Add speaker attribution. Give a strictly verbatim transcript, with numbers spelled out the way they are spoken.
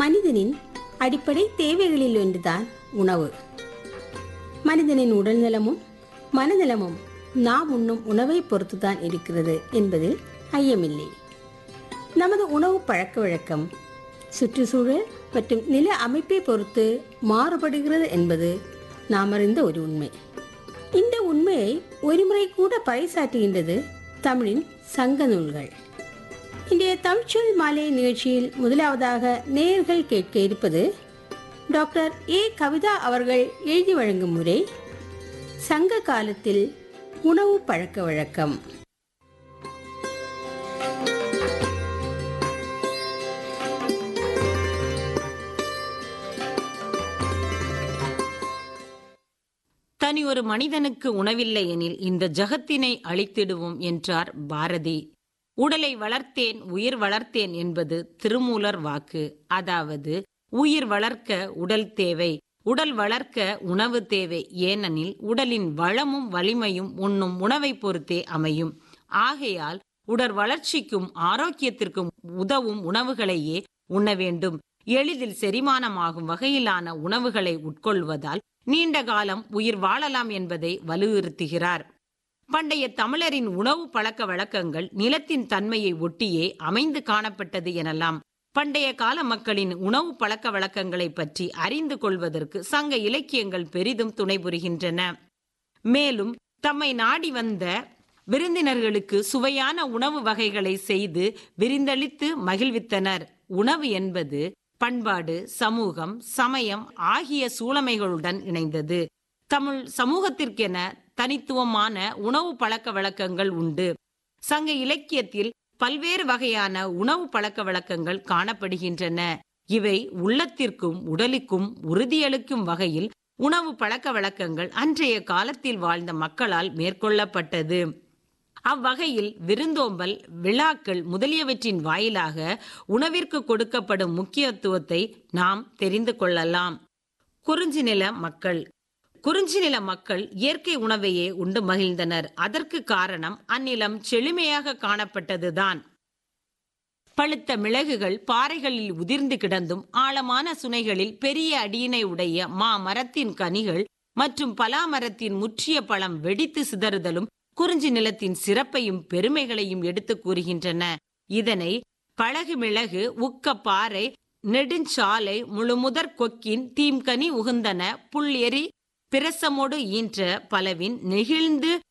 Speaker 1: மனிதனின் அடிப்படை தேவைகளில் ஒன்றுதான் உணவு. மனிதனின் உடல்நலமும் மனநலமும் நாம் உண்ணும் உணவை பொறுத்துதான் இருக்கிறது என்பதில் ஐயமில்லை. நமது உணவு பழக்க வழக்கம் சுற்றுச்சூழல் மற்றும் நில அமைப்பை பொறுத்து மாறுபடுகிறது என்பது நாம் அறிந்த ஒரு உண்மை. இந்த உண்மையை ஒருமுறை கூட பறைசாற்றுகின்றது தமிழின் சங்க நூல்கள். இன்றைய தமிழ்ச்சொல் மாலை நிகழ்ச்சியில் முதலாவதாக நேயர்கள் கேட்க இருப்பது டாக்டர் ஏ கவிதா அவர்கள் எழுதி வழங்கும் முறை சங்க காலத்தில் உணவு பழக்க வழக்கம்.
Speaker 2: தனி ஒரு மனிதனுக்கு உணவில்லை எனில் இந்த ஜகத்தினை அழித்திடுவோம் என்றார் பாரதி. உடலை வளர்த்தேன் உயிர் வளர்த்தேன் என்பது திருமூலர் வாக்கு. அதாவது உயிர் வளர்க்க உடல் தேவை, உடல் வளர்க்க உணவு தேவை. ஏனெனில் உடலின் வளமும் வலிமையும் உண்ணும் உணவை பொறுத்தே அமையும். ஆகையால் உடல் வளர்ச்சிக்கும் ஆரோக்கியத்திற்கும் உதவும் உணவுகளையே உண்ண வேண்டும். எளிதில் செரிமானமாகும் வகையிலான உணவுகளை உட்கொள்வதால் நீண்ட காலம் உயிர் வாழலாம் என்பதை வலியுறுத்துகிறார். பண்டைய தமிழரின் உணவு பழக்க வழக்கங்கள் நிலத்தின் தன்மையை ஒட்டியே அமைந்து காணப்பட்டது எனலாம். பண்டைய கால மக்களின் உணவு பழக்க வழக்கங்களை பற்றி அறிந்து கொள்வதற்கு சங்க இலக்கியங்கள் பெரிதும் துணை புரிகின்றன. மேலும் தம்மை நாடி வந்த விருந்தினர்களுக்கு சுவையான உணவு வகைகளை செய்து விருந்தளித்து மகிழ்வித்தனர். உணவு என்பது பண்பாடு, சமூகம், சமயம் ஆகிய சூழமைகளுடன் இணைந்தது. தமிழ் சமூகத்திற்கென தனித்துவமான உணவு பழக்க வழக்கங்கள் உண்டு. சங்க இலக்கியத்தில் பல்வேறு வகையான உணவு பழக்க வழக்கங்கள் காணப்படுகின்றன. இவை உள்ளத்திற்கும் உடலுக்கும் உறுதியளிக்கும் வகையில் உணவு பழக்க வழக்கங்கள் அன்றைய காலத்தில் வாழ்ந்த மக்களால் மேற்கொள்ளப்பட்டது. அவ்வகையில் விருந்தோம்பல், விழாக்கள் முதலியவற்றின் வாயிலாக உணவிற்கு கொடுக்கப்படும் முக்கியத்துவத்தை நாம் தெரிந்து கொள்ளலாம். குறிஞ்சி நில மக்கள் குறிஞ்சி நில மக்கள் இயற்கை உணவையே உண்டு மகிழ்ந்தனர். அதற்கு காரணம் அந்நிலம் செழுமையாக காணப்பட்டதுதான். பழுத்த மிளகுகள் பாறைகளில் உதிர்ந்து கிடந்தும் ஆழமான சுனைகளில் பெரிய அடியினை உடைய மா மரத்தின் கனிகள் மற்றும் பலா மரத்தின் முற்றிய பழம் வெடித்து சிதறுதலும் குறிஞ்சி நிலத்தின் சிறப்பையும் பெருமைகளையும் எடுத்து கூறுகின்றன. இதனை பழகு மிளகு, உக்க பாறை, நெடுஞ்சாலை, முழுமுதற் கொக்கின் தீம்கனி உகுந்தன, புல் எரி பிரசமோடு ஈன்ற பலவின் நெகிழ்ந்து